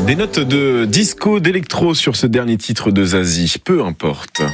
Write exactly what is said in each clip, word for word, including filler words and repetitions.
Des notes de disco, d'électro sur ce dernier titre de Zazie, peu importe.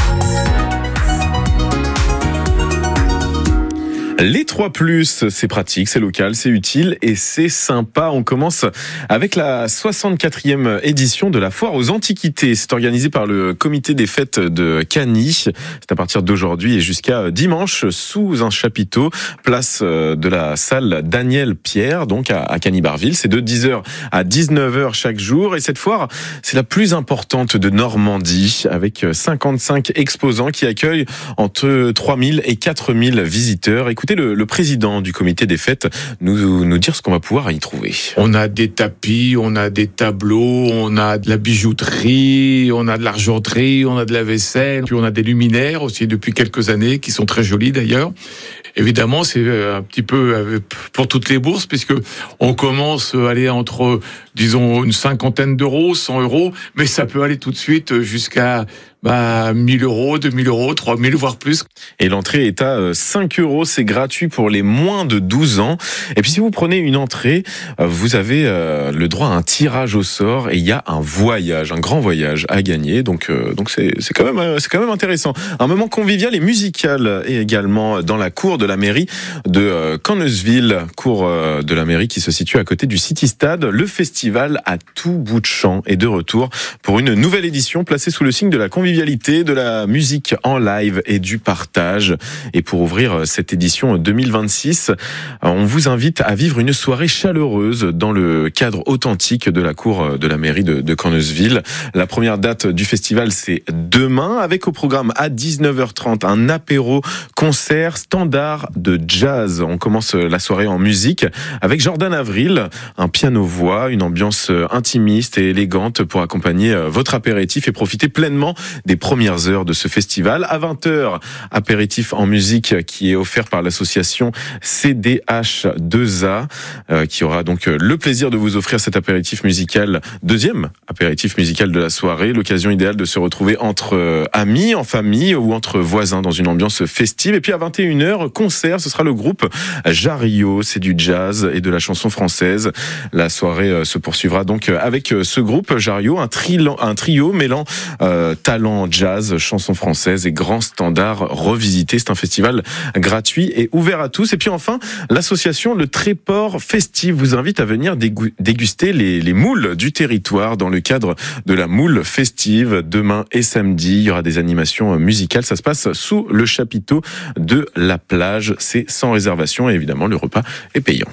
Les trois plus, c'est pratique, c'est local, c'est utile et c'est sympa. On commence avec la soixante-quatrième édition de la Foire aux Antiquités. C'est organisé par le comité des fêtes de Cany. C'est à partir d'aujourd'hui et jusqu'à dimanche sous un chapiteau, place de la salle Daniel Pierre, donc à Cany-Barville. C'est de dix heures à dix-neuf heures chaque jour et cette foire, c'est la plus importante de Normandie avec cinquante-cinq exposants qui accueillent entre trois mille et quatre mille visiteurs. Écoutez le, le président du comité des fêtes nous, nous dire ce qu'on va pouvoir y trouver. On a des tapis, on a des tableaux, on a de la bijouterie, on a de l'argenterie, on a de la vaisselle, puis on a des luminaires aussi depuis quelques années qui sont très jolis d'ailleurs. Évidemment, c'est un petit peu pour toutes les bourses puisque on commence à aller entre, disons, une cinquantaine d'euros, cent euros, mais ça peut aller tout de suite jusqu'à bah, mille euros, deux mille euros, trois mille, voire plus. Et l'entrée est à cinq euros, c'est gratuit pour les moins de douze ans. Et puis si vous prenez une entrée, vous avez le droit à un tirage au sort et il y a un voyage, un grand voyage à gagner. Donc, donc c'est, c'est quand même, c'est quand même intéressant. Un moment convivial et musical et également dans la cour de la mairie de Conneursville, cour de la mairie qui se situe à côté du City Stade. Le festival à tout bout de champ est de retour pour une nouvelle édition placée sous le signe de la convivialité, de la musique en live et du partage. Et pour ouvrir cette édition deux mille vingt-six, on vous invite à vivre une soirée chaleureuse dans le cadre authentique de la cour de la mairie de, de Conneursville. La première date du festival, c'est demain, avec au programme à dix-neuf heures trente un apéro concert standard de jazz. On commence la soirée en musique avec Jordan Avril, un piano-voix, une ambiance intimiste et élégante pour accompagner votre apéritif et profiter pleinement des premières heures de ce festival. À vingt heures, apéritif en musique qui est offert par l'association C D H deux A, euh, qui aura donc le plaisir de vous offrir cet apéritif musical, deuxième apéritif musical de la soirée, l'occasion idéale de se retrouver entre euh, amis, en famille ou entre voisins dans une ambiance festive. Et puis à vingt et une heures, concert, ce sera le groupe Jario, c'est du jazz et de la chanson française. La soirée euh, se poursuivra donc avec ce groupe Jario, un, tri- un trio mêlant euh, talent jazz, chansons françaises et grands standards revisités. C'est un festival gratuit et ouvert à tous. Et puis enfin, l'association Le Tréport Festif vous invite à venir déguster les, les moules du territoire dans le cadre de la moule festive. Demain et samedi, il y aura des animations musicales. Ça se passe sous le chapiteau de la plage. C'est sans réservation et évidemment, le repas est payant.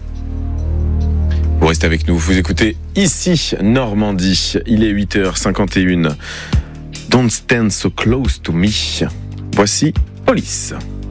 Vous restez avec nous. Vous écoutez ici Normandie. Il est huit heures cinquante et une. Don't stand so close to me. Voici Police.